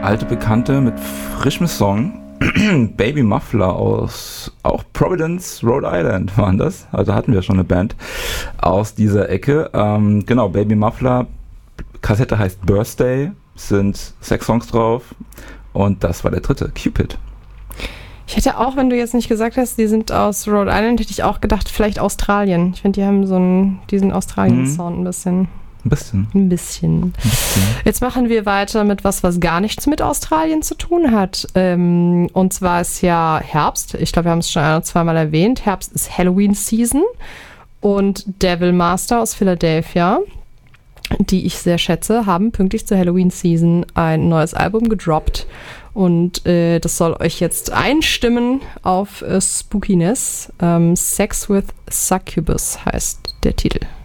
alte Bekannte mit frischem Song. Baby Muffler aus auch Providence, Rhode Island waren das. Also hatten wir schon eine Band aus dieser Ecke. Genau, Baby Muffler, Kassette heißt Birthday, sind 6 Songs drauf und das war der dritte, Cupid. Ich hätte auch, wenn du jetzt nicht gesagt hast, die sind aus Rhode Island, hätte ich auch gedacht, vielleicht Australien. Ich finde, die haben diesen Australien-Sound ein bisschen. Ein bisschen. Jetzt machen wir weiter mit was gar nichts mit Australien zu tun hat. Und zwar ist ja Herbst. Ich glaube, wir haben es schon ein- oder zweimal erwähnt. Herbst ist Halloween-Season. Und Devil Master aus Philadelphia, die ich sehr schätze, haben pünktlich zur Halloween-Season ein neues Album gedroppt. Und das soll euch jetzt einstimmen auf Spookiness. Sex with Succubus heißt der Titel.